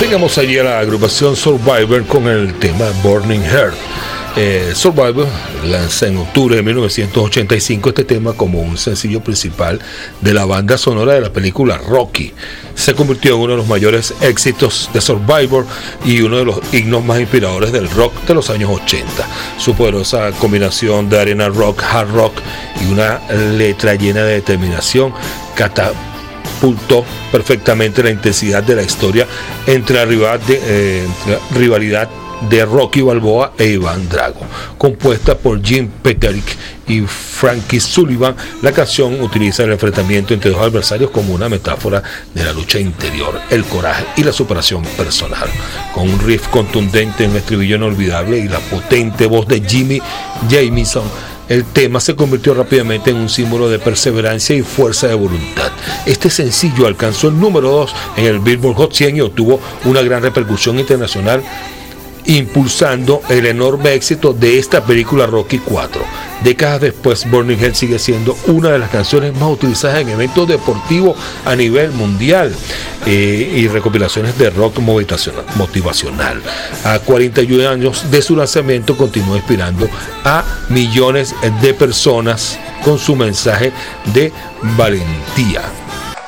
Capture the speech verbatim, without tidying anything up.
Teníamos allí a la agrupación Survivor con el tema Burning Heart. Eh, Survivor lanza en octubre de mil novecientos ochenta y cinco este tema como un sencillo principal de la banda sonora de la película Rocky. Se convirtió en uno de los mayores éxitos de Survivor y uno de los himnos más inspiradores del rock de los años ochenta. Su poderosa combinación de arena rock, hard rock y una letra llena de determinación catapultó perfectamente la intensidad de la historia entre la rivalidad de, eh, entre la rivalidad de Rocky Balboa e Iván Drago. Compuesta por Jim Petterick y Frankie Sullivan, la canción utiliza el enfrentamiento entre dos adversarios como una metáfora de la lucha interior, el coraje y la superación personal. Con un riff contundente, un estribillo inolvidable y la potente voz de Jimmy Jamison, el tema se convirtió rápidamente en un símbolo de perseverancia y fuerza de voluntad. Este sencillo alcanzó el número dos en el Billboard Hot cien y obtuvo una gran repercusión internacional, impulsando el enorme éxito de esta película Rocky cuatro. Décadas después, Burning Hell sigue siendo una de las canciones más utilizadas en eventos deportivos a nivel mundial eh, y recopilaciones de rock motivacional. A cuarenta y un años de su lanzamiento, continúa inspirando a millones de personas con su mensaje de valentía.